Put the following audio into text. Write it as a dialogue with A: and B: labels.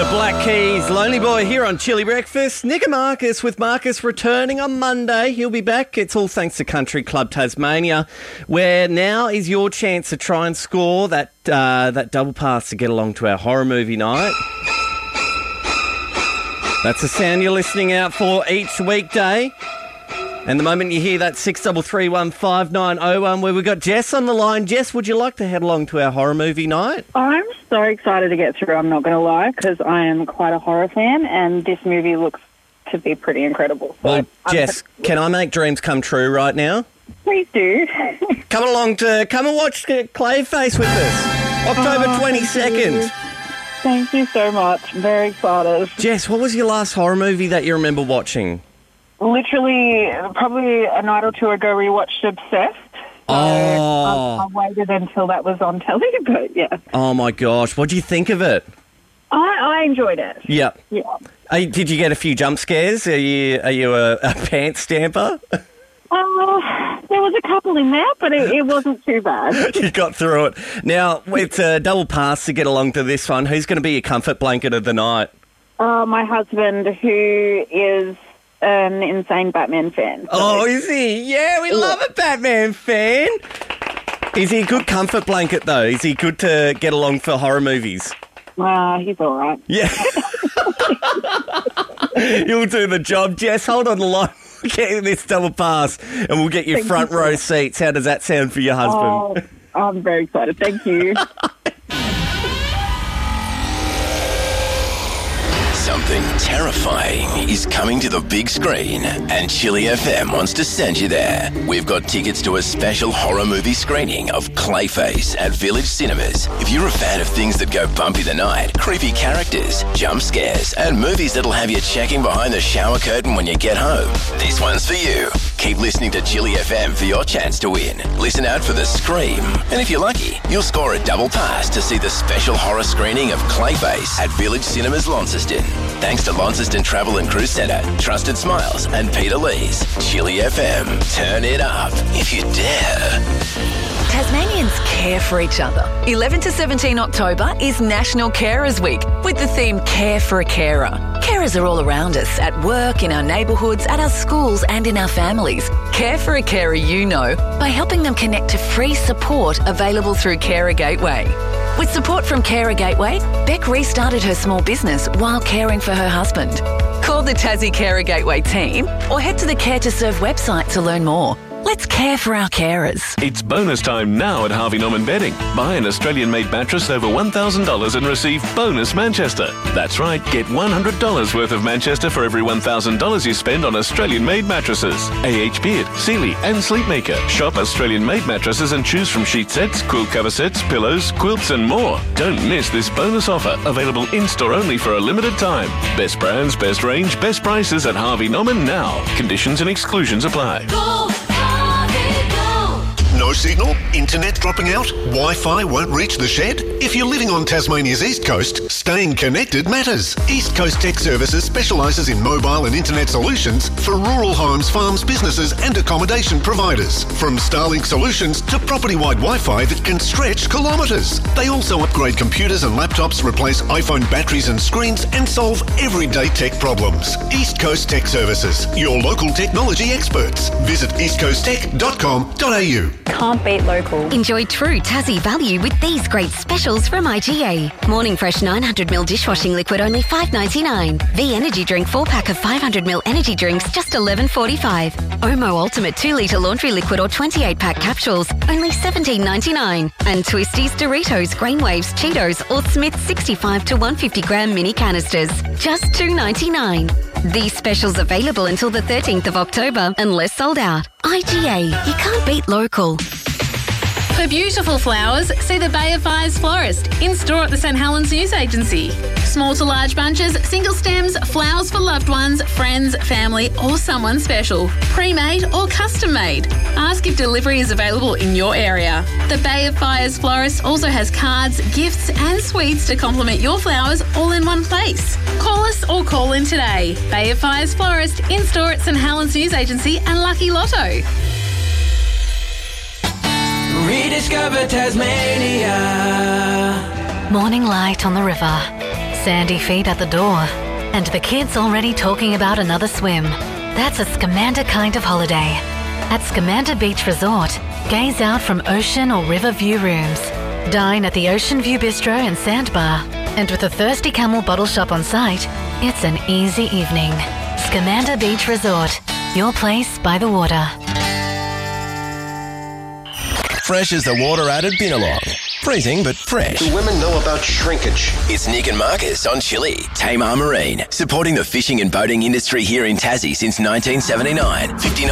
A: The Black Keys, Lonely Boy here on Chili Breakfast. Nick and Marcus, with Marcus returning on Monday. He'll be back. It's all thanks to Country Club Tasmania, where now is your chance to try and score that double pass to get along to our horror movie night. That's the sound you're listening out for each weekday. And the moment you hear that, 63315901, where we've got Jess on the line. Jess, would you like to head along to our horror movie night?
B: I'm so excited to get through, I'm not going to lie, because I am quite a horror fan, and this movie looks to be pretty incredible. So
A: Well, Jess, can I make dreams come true right now?
B: Please do.
A: Come and watch Clayface with us. October 22nd.
B: Thank you so much. Very excited.
A: Jess, what was your last horror movie that you remember watching?
B: Literally, probably a night or two ago, we watched Obsessed. So I waited until that was on telly, but yeah.
A: Oh, my gosh. What do you think of it?
B: I enjoyed it.
A: Yep.
B: Yeah.
A: Did you get a few jump scares? Are you a pants stamper?
B: There was a couple in there, but it wasn't too bad.
A: You got through it. Now, it's a double pass to get along to this one. Who's going to be your comfort blanket of the night?
B: My husband, who is an insane Batman fan. So.
A: Oh, is he? Yeah, we love a Batman fan. Is he a good comfort blanket, though? Is he good to get along for horror movies?
B: He's all right.
A: Yeah. You'll do the job. Jess, hold on the line. Get this double pass and we'll get you front row seats. How does that sound for your husband?
B: Oh, I'm very excited. Thank you.
C: Something terrifying is coming to the big screen, and Chili FM wants to send you there. We've got tickets to a special horror movie screening of Clayface at Village Cinemas. If you're a fan of things that go bumpy the night, creepy characters, jump scares, and movies that'll have you checking behind the shower curtain when you get home, this one's for you. Keep listening to Chili FM for your chance to win. Listen out for the Scream. And if you're lucky, you'll score a double pass to see the special horror screening of Clayface at Village Cinemas Launceston. Thanks to Launceston Travel and Cruise Centre, Trusted Smiles and Peter Lee's. Chili FM. Turn it up if you dare.
D: Tasmanians care for each other. 11 to 17 October is National Carers Week with the theme Care for a Carer. Carers are all around us, at work, in our neighbourhoods, at our schools and in our families. Care for a carer you know by helping them connect to free support available through Carer Gateway. With support from Carer Gateway, Beck restarted her small business while caring for her husband. Call the Tassie Carer Gateway team or head to the Care to Serve website to learn more. Let's care for our carers.
E: It's bonus time now at Harvey Norman Bedding. Buy an Australian-made mattress over $1,000 and receive bonus Manchester. That's right, get $100 worth of Manchester for every $1,000 you spend on Australian-made mattresses. AH Beard, Sealy and Sleepmaker. Shop Australian-made mattresses and choose from sheet sets, quilt cover sets, pillows, quilts and more. Don't miss this bonus offer, available in-store only for a limited time. Best brands, best range, best prices at Harvey Norman now. Conditions and exclusions apply.
F: No signal? Internet dropping out? Wi-Fi won't reach the shed? If you're living on Tasmania's East Coast, staying connected matters. East Coast Tech Services specialises in mobile and internet solutions for rural homes, farms, businesses and accommodation providers. From Starlink solutions to property-wide Wi-Fi that can stretch kilometres. They also upgrade computers and laptops, replace iPhone batteries and screens and solve everyday tech problems. East Coast Tech Services, your local technology experts. Visit eastcoasttech.com.au.
G: Can't beat local.
H: Enjoy true Tassie value with these great specials from IGA. Morning Fresh 900ml dishwashing liquid only $5.99. V Energy Drink 4-pack of 500ml energy drinks just $11.45. Omo Ultimate 2-litre laundry liquid or 28-pack capsules only $17.99. And Twisties, Doritos, Grainwaves, Cheetos or Smith's 65 to 150-gram mini canisters just $2.99. These specials available until the 13th of October unless sold out. IGA, you can't beat local.
I: For beautiful flowers, see the Bay of Fires florist in store at the St Helens News Agency. Small to large bunches, single stems, flowers for loved ones, friends, family or someone special. Pre-made or custom made. Ask if delivery is available in your area. The Bay of Fires florist also has cards, gifts and sweets to complement your flowers all in one place. Call us or call in today. Bay of Fires florist in store at St Helens News Agency and Lucky Lotto.
J: Rediscover Tasmania.
H: Morning light on the river.
G: sandy feet at the door, and the kids already talking about another swim. That's a Scamander kind of holiday. At Scamander Beach Resort, gaze out from ocean or river view rooms. Dine at the Ocean View Bistro and Sandbar. And with a Thirsty Camel bottle shop on site, it's an easy evening. Scamander Beach Resort, your place by the water.
C: Fresh as the water out at Binalong. Freezing but fresh.
J: Do women know about shrinkage?
C: It's Nick and Marcus on Chili. Tamar Marine, supporting the fishing and boating industry here in Tassie since 1979. 59